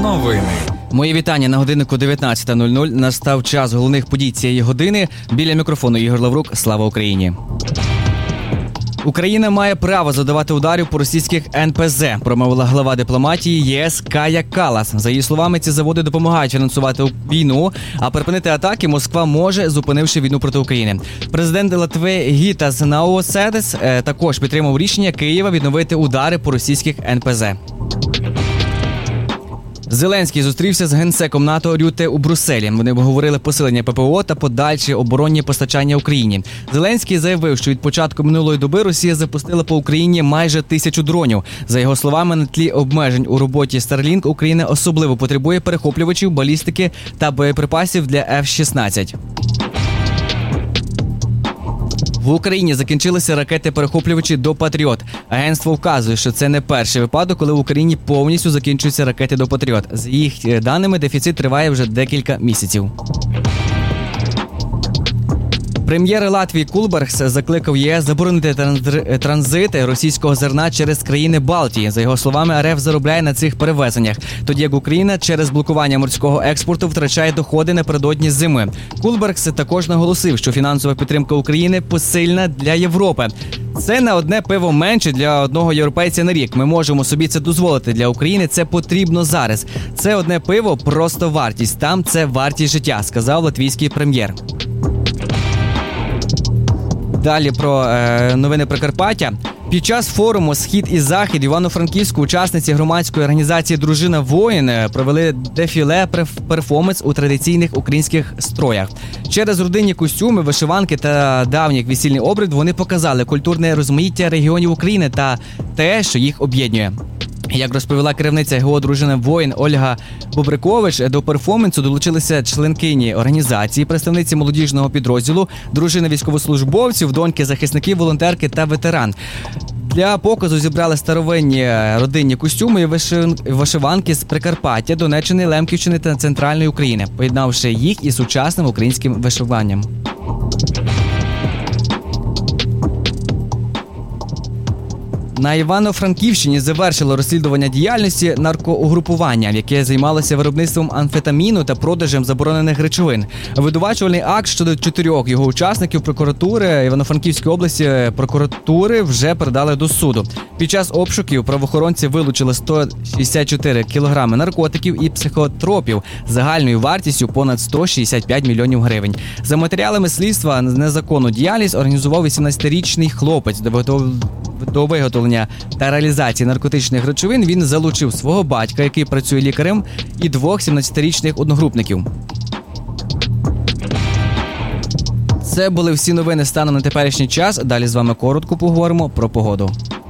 Новини. Мої вітання на годиннику 19:00. Настав час головних подій цієї години. Біля мікрофону Ігор Лаврук. Слава Україні! Україна має право завдавати ударів по російських НПЗ, промовила глава дипломатії ЄС Кая Каллас. За її словами, ці заводи допомагають фінансувати війну, а припинити атаки Москва може, зупинивши війну проти України. Президент Литви Гітас Наусєдис також підтримав рішення Києва відновити удари по російських НПЗ. Зеленський зустрівся з генсеком НАТО Рюте у Брюсселі. Вони обговорили посилення ППО та подальші оборонні постачання Україні. Зеленський заявив, що від початку минулої доби Росія запустила по Україні майже 1000 дронів. За його словами, на тлі обмежень у роботі Starlink Україна особливо потребує перехоплювачів, балістики та боєприпасів для F-16. В Україні закінчилися ракети-перехоплювачі до «Патріот». Агентство вказує, що це не перший випадок, коли в Україні повністю закінчуються ракети до «Патріот». За їх даними, дефіцит триває вже декілька місяців. Прем'єр Латвії Кулбергс закликав ЄС заборонити транзит російського зерна через країни Балтії. За його словами, РФ заробляє на цих перевезеннях, тоді як Україна через блокування морського експорту втрачає доходи напередодні зими. Кулбергс також наголосив, що фінансова підтримка України посильна для Європи. Це на одне пиво менше для одного європейця на рік. Ми можемо собі це дозволити. Для України це потрібно зараз. Це одне пиво – просто вартість. Там це вартість життя, сказав латвійський прем'єр. Далі про новини Прикарпаття. Під час форуму «Схід і Захід» в Івано-Франківську учасниці громадської організації «Дружина воїн» провели дефіле-перформанс у традиційних українських строях. Через родинні костюми, вишиванки та давній весільний обряд вони показали культурне розмаїття регіонів України та те, що їх об'єднує. Як розповіла керівниця ГО «Дружина воїн» Ольга Бобрикович, до перформансу долучилися членкині організації, представниці молодіжного підрозділу, дружини військовослужбовців, доньки захисників, волонтерки та ветеран. Для показу зібрали старовинні родинні костюми і вишиванки з Прикарпаття, Донеччини, Лемківщини та Центральної України, поєднавши їх із сучасним українським вишиванням. На Івано-Франківщині завершило розслідування діяльності наркоугрупування, яке займалося виробництвом амфетаміну та продажем заборонених речовин. Обвинувачувальний акт щодо 4 його учасників прокуратури Івано-Франківської області прокуратури вже передали до суду. Під час обшуків правоохоронці вилучили 164 кілограми наркотиків і психотропів загальною вартістю понад 165 мільйонів гривень. За матеріалами слідства незаконну діяльність організував 18-річний хлопець. До виготовлення та реалізації наркотичних речовин він залучив свого батька, який працює лікарем, і 2 17-річних одногрупників. Це були всі новини станом на теперішній час. Далі з вами коротко поговоримо про погоду.